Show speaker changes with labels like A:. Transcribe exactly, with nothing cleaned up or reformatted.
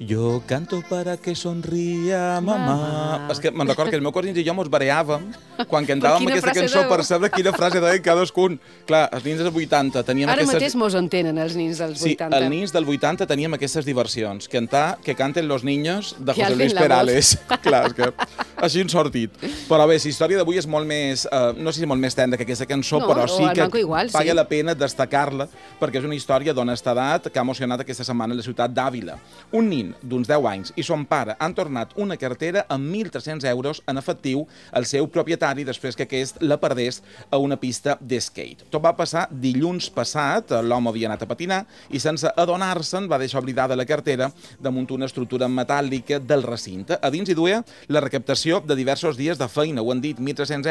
A: Jo canto para que sonria mamà.
B: Mamà.
A: És que me'n recordo que el meu cosins i jo mos bareàvem quan cantàvem
B: quina
A: aquesta
B: frase
A: cançó
B: deu?
A: per saber quina frase deia cadascun. Clar, els nins dels vuitanta teníem
B: Ara
A: aquestes...
B: mateix mos entenen, els nins dels
A: Sí,
B: vuitanta.
A: els nins del vuitanta teníem aquestes diversions. Cantar que canten los niños de
B: Que
A: José
B: alcen
A: Luis
B: la voz.
A: Perales. Clar, és que així han sortit. Però bé, la història d'avui és molt més... Eh, no sé si molt més tendra que aquesta cançó,
B: No,
A: però
B: o
A: sí
B: al
A: que
B: manco igual, sí.
A: paga la pena destacar-la perquè és una història d'honestedat que ha emocionat aquesta setmana a la ciutat d'Àvila. Un nin d'uns deu anys i son pare han tornat una cartera amb mil tres-cents euros en efectiu al seu propietari després que aquest la perdés a una pista d'skate. Tot va passar dilluns passat, l'home havia anat a patinar i sense adonar-se'n va deixar oblidada la cartera damunt una estructura metàl·lica del recinte. A dins hi duia la recaptació de diversos dies de feina, ho han dit, mil tres-cents